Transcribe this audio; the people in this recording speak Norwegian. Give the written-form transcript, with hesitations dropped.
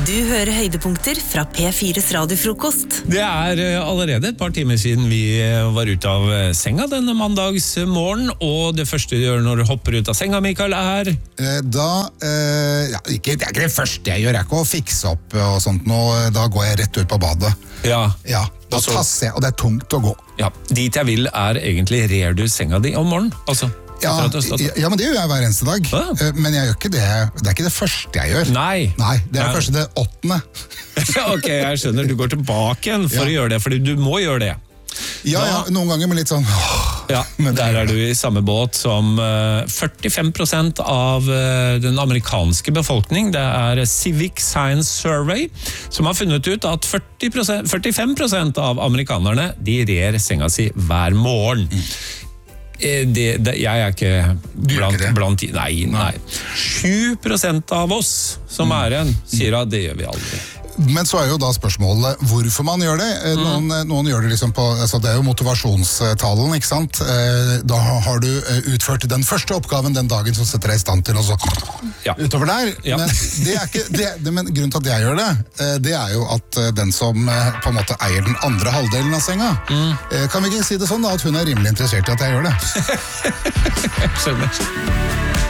Du hører høydepunkter fra P4's radiofrokost. Det allerede et par timer siden vi var ute av senga denne mandagsmorgen, og det første du gjør når du hopper ut av senga, Mikael, det er ikke det første jeg gjør, jeg ikke å fikse opp og sånt nå, da går jeg rett ut på badet. Ja, da tasser jeg, og det er tungt å gå. Ja, dit jeg vil egentlig, rer du senga di om morgenen, altså? Ja, men det gjør jeg hver eneste dag. Men jeg gjør ikke det. Det er ikke det første jeg gjør. Nei, det er kanskje det 8. Ok, jeg skjønner. Du går tilbake igjen for å gjøre det, fordi du må gjøre det. Ja, noen ganger, men litt sånn... Ja, der du i samme båt som 45% av den amerikanske befolkning. Det Civic Science Survey som har funnet ut at 45% av amerikanerne, de rer senga si hver morgen. Jeg ikke blant nei. 7% av oss som igjen sier at det gjør vi aldri. Men så jo da spørsmålet hvorfor man gjør det. Noen gjør det liksom på, altså det jo motivasjonstalen, ikke sant? Da har du utført den første oppgaven den dagen som setter deg i stand til å så utover der. Men grunnen til at jeg gjør det, det jo at den som på en måte eier den andre halvdelen av senga, kan vi ikke si det sånn da, at hun rimelig interessert i at jeg gjør det? Skjønner.